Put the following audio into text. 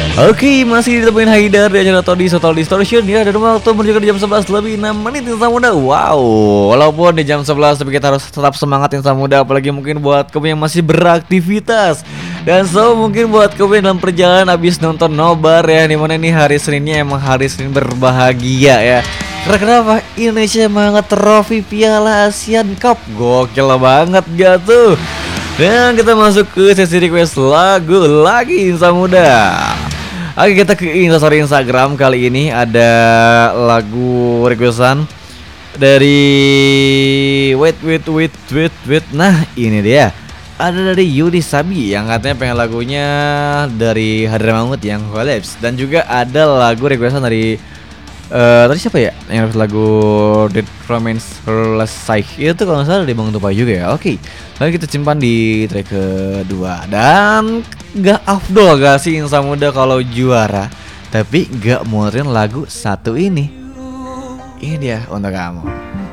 Oke, masih ditemuin Haidar di acara Todi Total Distortion ya. Dan waktu menunjukkan jam 11 lebih 6 menit Insan Muda. Wow, walaupun di jam 11 tapi kita harus tetap semangat Insan Muda. Apalagi mungkin buat kamu yang masih beraktivitas. Dan mungkin buat kamu yang dalam perjalanan habis nonton nobar ya, dimana nih hari Seninnya emang hari Senin berbahagia ya. Karena kenapa? Indonesia mengangkat trofi Piala Asian Cup. Gokil banget gak tuh? Dan kita masuk ke sesi request lagu lagi Insan Muda. Oke, kita ke instastory Instagram. Kali ini ada lagu requestan dari wait. Nah ini dia, ada dari Yudi Sabi yang katanya pengen lagunya dari Hadramaut yang collapse. Dan juga ada lagu requestan dari tadi siapa ya yang lagu Dead Romance selesai itu kalau nggak salah dari Bang Tupai juga ya. Oke, lalu kita simpan di track kedua. Dan gak afdol gak sih Insan Muda kalau juara tapi gak muterin lagu satu ini. Ini dia untuk kamu.